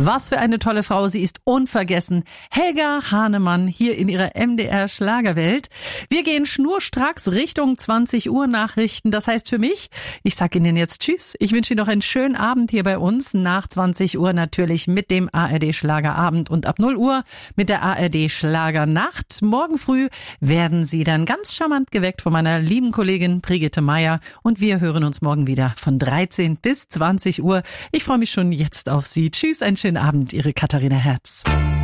Was für eine tolle Frau, sie ist unvergessen. Helga Hahnemann hier in ihrer MDR Schlagerwelt. Wir gehen schnurstracks Richtung 20 Uhr Nachrichten. Das heißt für mich, ich sag Ihnen jetzt Tschüss. Ich wünsche Ihnen noch einen schönen Abend hier bei uns. Nach 20 Uhr natürlich mit dem ARD Schlagerabend und ab 0 Uhr mit der ARD Schlagernacht. Morgen früh werden Sie dann ganz charmant geweckt von meiner lieben Kollegin Brigitte Meier und wir hören uns morgen wieder von 13 bis 20 Uhr. Ich freue mich schon jetzt auf Sie. Tschüss, einen schönen Abend, Ihre Katharina Herz.